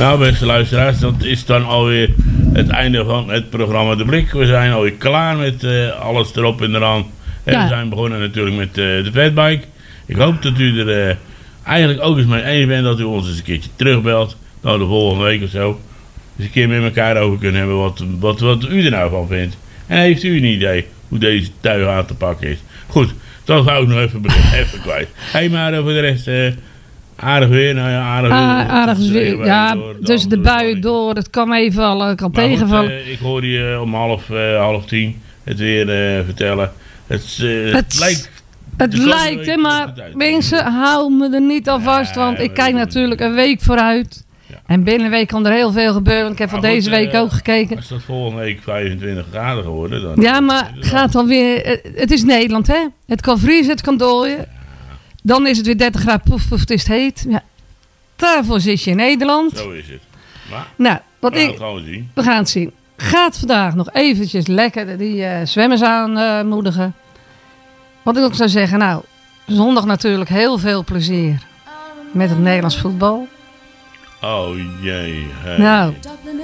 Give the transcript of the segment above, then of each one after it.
Nou, beste luisteraars, dat is dan alweer het einde van het programma De Blik. We zijn alweer klaar met alles erop en eraan. En we zijn begonnen natuurlijk met de fatbike. Ik hoop dat u er eigenlijk ook eens mee eens bent dat u ons eens een keertje terugbelt. Nou, de volgende week of zo. Dus een keer met elkaar over kunnen hebben wat u er nou van vindt. En heeft u een idee hoe deze tuig aan te pakken is? Goed, dat wou ik nog even kwijt. Hey, maar voor de rest... aardig weer, nou ja, aardig weer. Ja, tussen de buien door, het kan meevallen, het kan tegenvallen. Ik hoorde je om half 10 het weer vertellen. Het lijkt, hè, maar mensen, hou me er niet aan vast, want ik kijk natuurlijk een week vooruit. Ja. En binnen een week kan er heel veel gebeuren, want ik heb al deze week ook gekeken. Als dat volgende week 25 graden geworden, dan... Ja, maar gaat dan weer... Het is Nederland, hè? Het kan vriezen, het kan dooien. Ja. Dan is het weer 30 graden, poef, poef, het is heet. Ja. Daarvoor zit je in Nederland. Zo is het. Maar, nou, we gaan het zien. Gaat vandaag nog eventjes lekker die zwemmers aanmoedigen. Wat ik ook zou zeggen, nou, zondag natuurlijk heel veel plezier met het Nederlands voetbal. Oh jee. Hey. Nou,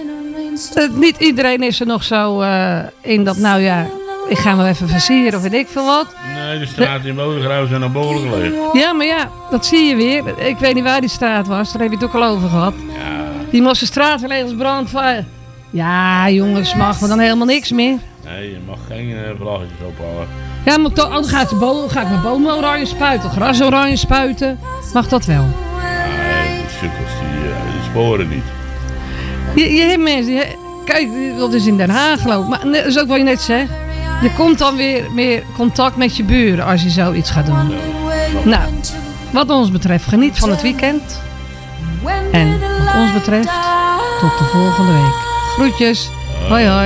niet iedereen is er nog zo in dat, nou ja... Ik ga me even versieren of weet ik veel wat. Nee, de straat in Bodegraven zijn nog behoorlijk leeg. Ja, maar ja, dat zie je weer. Ik weet niet waar die straat was. Daar heb je het ook al over gehad. Ja. Die moest de straat weer als brandfire. Ja, jongens, mag me dan helemaal niks meer. Nee, je mag geen vlaggetjes ophalen. Ja, maar dan ga ik mijn bomen oranje spuiten, gras oranje spuiten. Mag dat wel? Nee, die sukkels, die sporen niet. Je hebt mensen, kijk, dat is in Den Haag geloof. Maar dat is ook wat je net zegt. Je komt dan weer meer contact met je buren als je zoiets gaat doen. Nou, wat ons betreft, geniet van het weekend. En wat ons betreft, tot de volgende week. Groetjes. Hoi hoi.